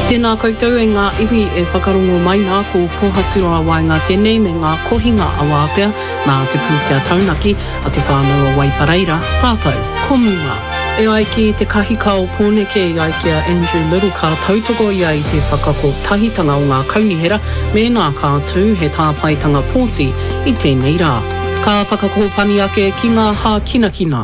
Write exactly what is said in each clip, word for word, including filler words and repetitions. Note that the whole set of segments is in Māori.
Tēnā koutou e ngā iwi e whakarongo mai nā ko pōhaturoa wai ngā tēnei me ngā kohinga a wātea nā te pūtea taunaki a te whānau Wai Pareira, rātou, komunga. E ai ki te kahikao pōneke i ai kia Andrew Little ka tautoko i ai te whakako tahitanga o ngā kaunihera me nā kātū he tāpaitanga pōti i tēnei rā. Ka whakako pani ake ki ngā hā kina kina.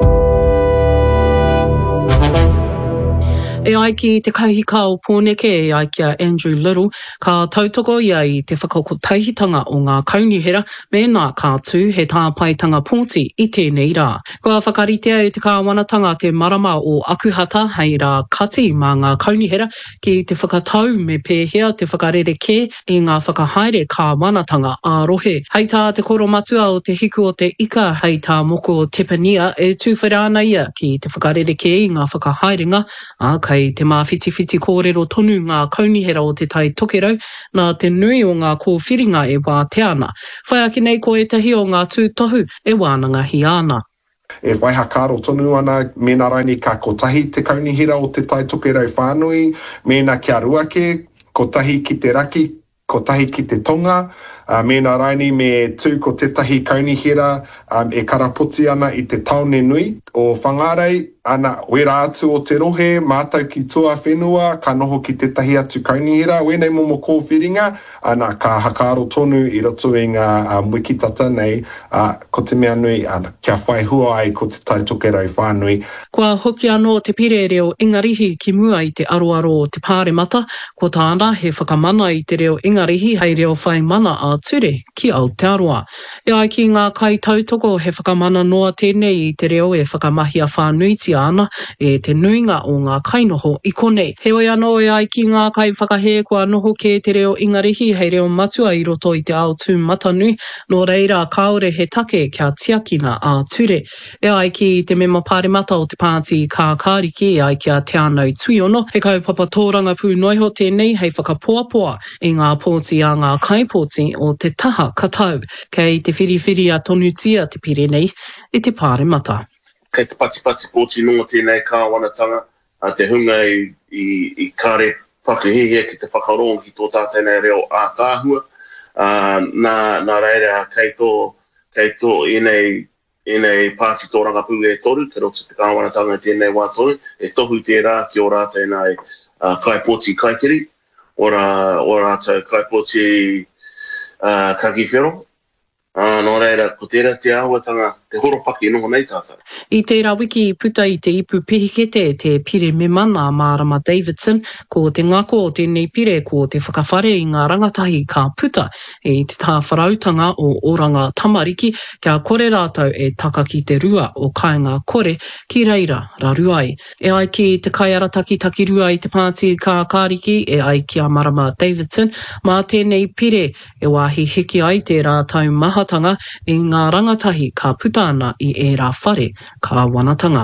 E ai ki te kahikao pōneke e ai kia Andrew Little ka tautoko i ai te whakako tahitanga o ngā kaunihera me nā kātū he tāpaitanga pōti i tēnei rā. Kua whakaritea e te kāwanatanga te marama o akuhata hei rā kati mā ngā kaunihera ki te whakatau me pēhea te whakarereke i ngā whakahaere kāwanatanga ārohe. Hei tā te koro matua o te hiku o te ika hei tā moko o Tepania e tūwhirana ia ki te whakarereke i ngā whakahaerenga a kei te mawhitiwhiti kōrero tonu ngā kaunihera o te tai tokerau, nā te nui o ngā kōwhiringa e wā te ana. Whai aki nei ko etahi o ngā tūtohu e wānangahi ana. E waiha kāro tonu ana, mēnā raini ka kotahi te kaunihera o te tai tokerau whānui, mēnā kia ruake, kotahi ki te raki, kotahi ki te tonga, uh, mēnā raini me tū ko tetahi kaunihera um, e karaputi ana i te taone nui o whangarei, ana wera atu o te rohe, mātau ki tua whenua, ka noho ki tetahi atu kaunihera, wēnei momo kōwhiringa, ana ka hakaro tonu i roto i ngā uh, wikitata nei, uh, ko te mea nui, ana kia whai hua ai ko te tai tokerau whānui. Kua hoki anō te pire reo ingarihi ki mua i te aroaro o te pāremata, ko tāna he whakamana i te reo ingarihi hei reo whai mana a ture ki Aotearoa. E ai ki ngā kai tautoko he whakamana noa tēnei i te reo e whakamahia whānuiti ana e te nuinga o ngā kainoho i konei. Heoi anō e ai ki ngā kai whakahe kua noho ke te reo ingarihi hei reo matua i roto i te ao tū matanui, nō reira kaore he take kia tiakina a ture. E ai ki te mema pāremata o te pāti ka kāriki e ai kia te anau tuiono, he kaupapa tōranga pū noiho tēnei hei whakapoapoa i ngā pōti a ngā kaipōti o te taha katau, kei te whiriwhiri a tonutia te pire nei i te pāremata. Kei te pati-pati pōti nunga tēnei kāwanatanga, a te hunga i, i, i kāre whakahihia ki te whakarongo ki tō tātei reo a kāhua. Uh, nā, nā reira kei tō, kei tō inei, inei pāti tōranga pū e toru, ke roto te kāwanatanga tēnei wā toru, e tohu tērā ki o rā tēnei uh, kaipōti kaikiri, ora, ora te kaipōti uh, kakiwhero. Uh, no reira, ko tērā te āhuatanga, te horopaki noho nei tātou. I tērā wiki puta i te ipu pihikete te pire me mana Marama Davidson, ko te ngako o tēnei pire ko te whakawhare i ngā rangatahi ka puta i te tā wharautanga o oranga tamariki, kia kore rātou e taka ki te rua o kāinga kore ki reira raruai. E ai ki te kaiarataki taki rua i te pāti ka kāriki e ai ki a Marama Davidson, mā tēnei pire e wāhi hiki ai te rātou maha i ngā rangatahi ka puta ana i e rā whare ka wanatanga.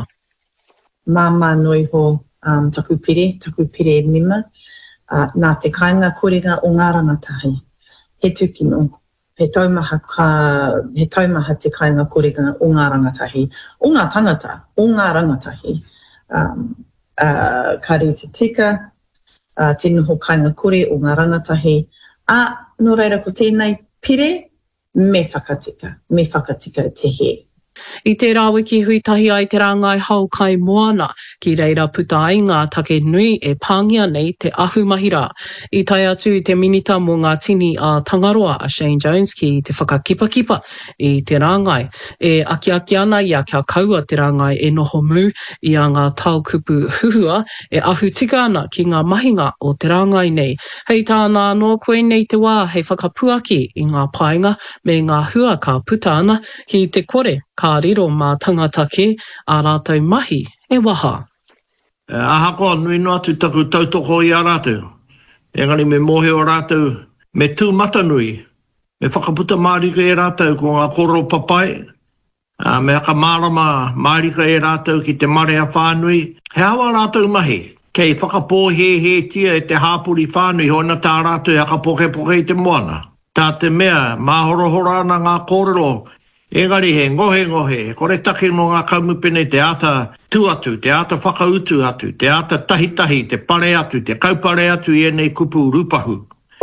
Māma noi ho um, taku pire, taku pire mima, uh, nā te kāinga korenga o ngā rangatahi. He tūkino, he taumaha, ka, he taumaha te kāinga korenga o ngā rangatahi, o ngā tangata, o ngā rangatahi. Um, uh, ka re te tika, uh, tēnei ho kāinga kore o ngā rangatahi, a no reira ko tēnei pire, me whakatika, me whakatika te he. I tērā wiki huitahi ai te rāngai hau kai moana, ki reira puta ai ngā take nui e pāngia nei te ahu mahira. I tai atu te minita mō ngā tini a Tangaroa a Shane Jones ki te whakakipakipa i te rāngai. E aki aki ana i a kia kaua te rāngai e noho mū i a ngā taukupu huhua e ahu tika ana ki ngā mahinga o te rāngai nei. Hei tāna anō koe nei te wā hei whakapuaki i ngā painga me ngā hua ka puta ana ki te kore ka riro mā tangata ke a rātou mahi e waha. E aha koa nui noa tu taku tautoko i a rātou. Engari me mohe o rātou me tū matanui. Me whakaputa mārika e rātou ko ngā koro papai. Uh, me haka mārama mārika e rātou ki te mare a whānui. He awa rātou mahi. Kei whakapō he he tia e te hāpuri whānui hona tā rātou e haka poke poke i te moana. Tā te mea, māhoro horana ngā kōrero Engari he ngohe ngohe, kore take no ngā kaumupene te ata tuatu, te ata whakautu atu, te ata tahi tahi, te pare atu, te kaupare atu i enei kupu rupahu.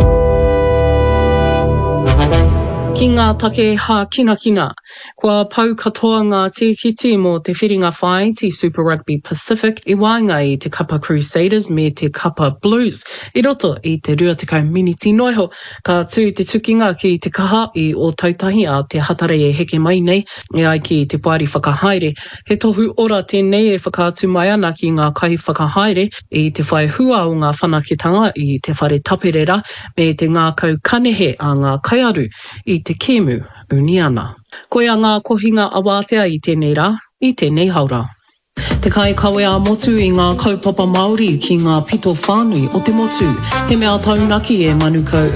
Ki ngā take ha kina kina, kua pau katoa ngā tīkiti mō te whiringa whai ti Super Rugby Pacific i wāinga i te Kapa Crusaders me te Kapa Blues. I roto i te rua te kau miniti noiho, ka tū te tukinga ki te kaha i o tautahi a te hatare e heke mai nei, e ai ki te puari whakahaere. He tohu ora tēnei e whakaatu mai ana ki ngā kai whakahaere i te whai hua o ngā whanaketanga i te whare taperera me te ngā kau kanehe a ngā kaiaru i te kēmu uniana. Koe a ngā kohinga awātea i tēnei rā, i tēnei haura. Te kai kawe a motu i ngā kaupapa Māori ki ngā pito whānui o te motu. He mea taunaki e manukau